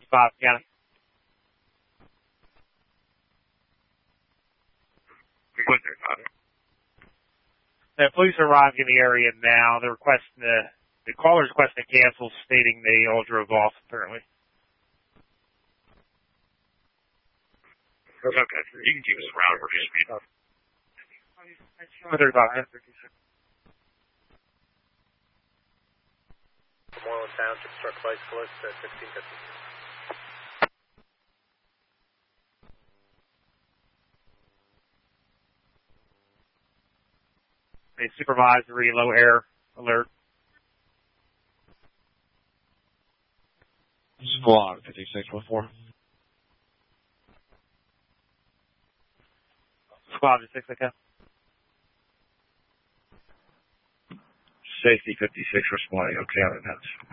5 County. The police are arriving in the area now. They're requesting the caller's requesting to cancel, stating they all drove off, apparently. Okay, you can keep us around for your speed. 35. Moreland Township struck bicyclist at 1650. A supervisory low air alert. This is Vlog 5614. Squad to 6, okay. Safety 56 responding, okay on the nets.